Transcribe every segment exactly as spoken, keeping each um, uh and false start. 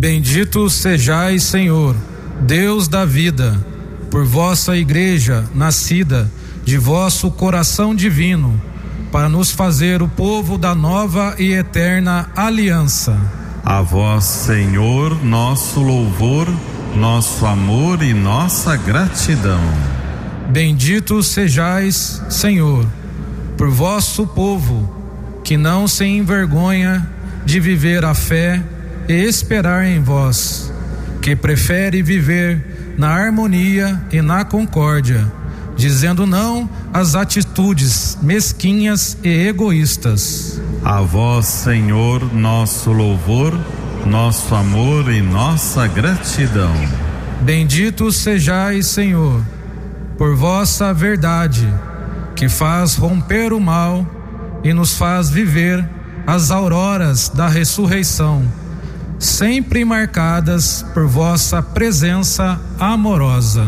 Bendito sejais, Senhor, Deus da vida, por vossa igreja nascida de vosso coração divino, para nos fazer o povo da nova e eterna aliança. A vós, Senhor, nosso louvor, nosso amor e nossa gratidão. Bendito sejais, Senhor, por vosso povo, que não se envergonha de viver a fé e esperar em vós, que prefere viver na harmonia e na concórdia, dizendo não às atitudes mesquinhas e egoístas. A vós, Senhor, nosso louvor, nosso amor e nossa gratidão. Bendito sejais, Senhor, por vossa verdade, que faz romper o mal e nos faz viver as auroras da ressurreição, sempre marcadas por vossa presença amorosa.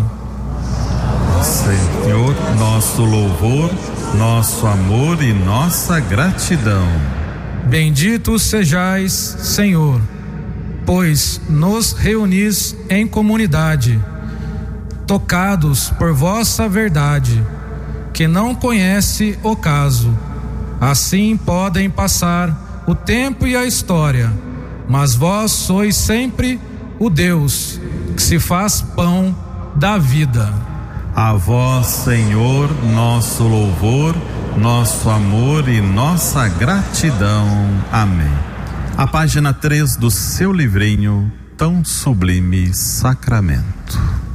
Senhor, nosso louvor, nosso amor e nossa gratidão. Bendito sejais, Senhor, pois nos reunis em comunidade, tocados por vossa verdade, que não conhece ocaso. Assim podem passar o tempo e a história, mas vós sois sempre o Deus que se faz pão da vida. A vós, Senhor, nosso louvor, nosso amor e nossa gratidão. Amém. A página três do seu livrinho Tão Sublime Sacramento.